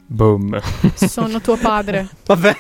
Boom. Sono tuo padre. Vabbè.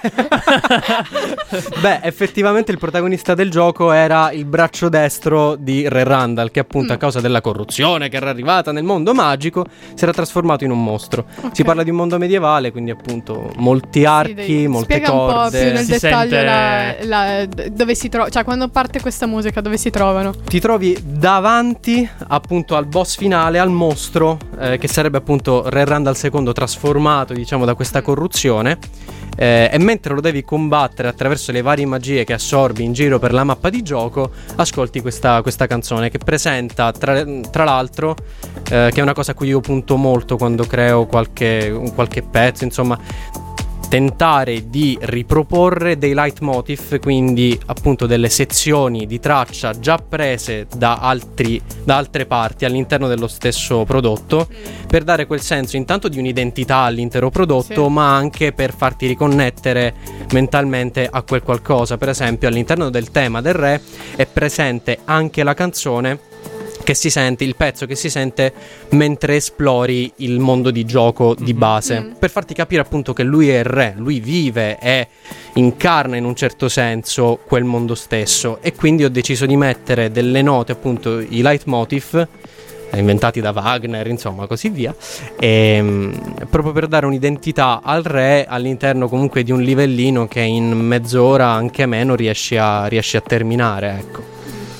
Beh, effettivamente il protagonista del gioco era il braccio destro di Re Randall, che appunto a causa della corruzione che era arrivata nel mondo magico si era trasformato in un mostro. Okay. Si parla di un mondo medievale, quindi appunto molti archi, molte spiega corde. un po' più nel Si dettaglio dove si trova, cioè quando parte questa musica dove si trovano? Ti trovi davanti appunto al boss finale, al mostro, che sarebbe appunto Re Randall II trasformato, diciamo, da questa corruzione, e mentre lo devi combattere attraverso le varie magie che assorbi in giro per la mappa di gioco, ascolti questa canzone che presenta tra l'altro, che è una cosa a cui io punto molto quando creo qualche pezzo, insomma, tentare di riproporre dei leitmotiv, quindi appunto delle sezioni di traccia già prese da altre parti all'interno dello stesso prodotto, per dare quel senso intanto di un'identità all'intero prodotto, sì, ma anche per farti riconnettere mentalmente a quel qualcosa. Per esempio, all'interno del tema del re è presente anche la canzone che si sente, il pezzo che si sente mentre esplori il mondo di gioco di base, per farti capire appunto che lui è il re, lui vive e incarna in un certo senso quel mondo stesso. E quindi ho deciso di mettere delle note, appunto i leitmotiv inventati da Wagner, insomma, così via, proprio per dare un'identità al re all'interno comunque di un livellino che in mezz'ora, anche meno, riesci a terminare, ecco.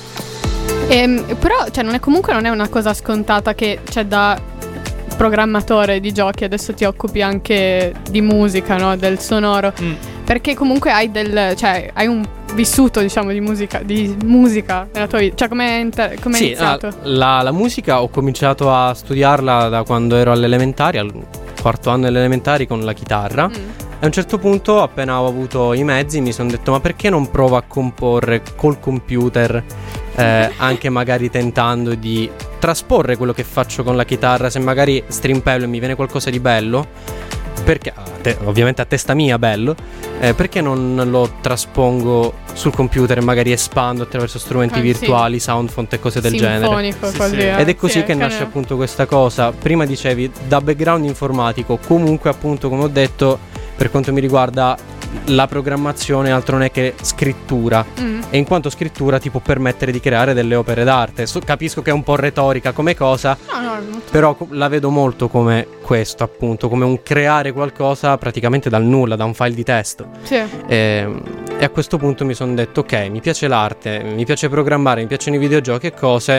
Però cioè, non è una cosa scontata che, cioè, da programmatore di giochi adesso ti occupi anche di musica, no? Del sonoro, perché comunque hai un vissuto, diciamo, di musica nella tua vita. Cioè, come è iniziato? La musica ho cominciato a studiarla da quando ero alle elementari, al quarto anno delle elementari, con la chitarra. A un certo punto, appena ho avuto i mezzi, mi sono detto: ma perché non provo a comporre col computer, anche magari tentando di trasporre quello che faccio con la chitarra, se magari strimpello e mi viene qualcosa di bello, perché ovviamente a testa mia bello, perché non lo traspongo sul computer e magari espando attraverso strumenti virtuali, sound font e cose del genere. Così, Ed è così che nasce appunto questa cosa. Prima dicevi da background informatico, comunque appunto, come ho detto, per quanto mi riguarda la programmazione altro non è che scrittura, e in quanto scrittura ti può permettere di creare delle opere d'arte. Capisco che è un po' retorica come cosa, però la vedo molto come questo, appunto, come un creare qualcosa praticamente dal nulla, da un file di testo. Sì. E a questo punto mi sono detto: ok, mi piace l'arte, mi piace programmare, mi piacciono i videogiochi e cose,